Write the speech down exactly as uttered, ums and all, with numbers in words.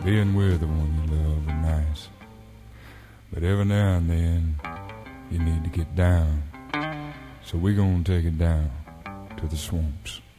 Being with the one you love is nice, but every now and then you need to get down. So we're gonna take it down to the swamps.